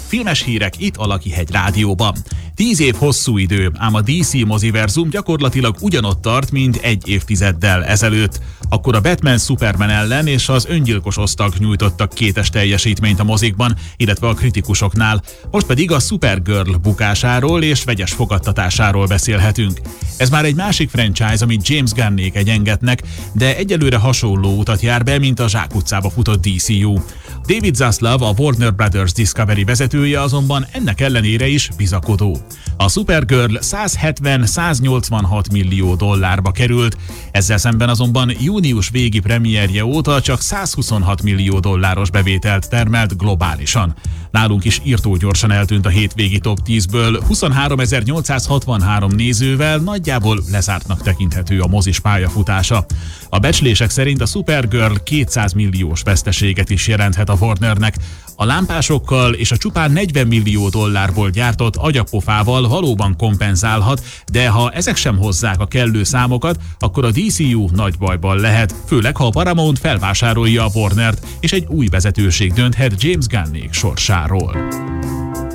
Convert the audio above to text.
Filmes hírek itt a Lakihegy Rádióban. 10 év hosszú idő, ám a DC moziverzum gyakorlatilag ugyanott tart, mint egy évtizeddel ezelőtt. Akkor a Batman Superman ellen és az öngyilkos osztag nyújtottak kétes teljesítményt a mozikban, illetve a kritikusoknál. Most pedig a Supergirl bukásáról és vegyes fogadtatásáról beszélhetünk. Ez már egy másik franchise, amit James Gunnék egyengetnek, de egyelőre hasonló utat jár be, mint a zsákutcába futott DCU. David Zaslav, a Warner Brothers Discovery vezetője azonban ennek ellenére is bizakodó. A Supergirl 170-186 millió dollárba került, ezzel szemben azonban június végi premierje óta csak 126 millió dolláros bevételt termelt globálisan. Nálunk is írtógyorsan eltűnt a hétvégi top 10-ből, 23.863 nézővel nagyjából lezártnak tekinthető a mozis pályafutása. A becslések szerint a Supergirl 200 milliós veszteséget is jelenthet a Warnernek. A lámpásokkal és a csupán 40 millió dollárból gyártott agyapofával valóban kompenzálhat, de ha ezek sem hozzák a kellő számokat, akkor a DCU nagy bajban lehet, főleg ha a Paramount felvásárolja a Warnert, és egy új vezetőség dönthet James Gunnék sorsáról.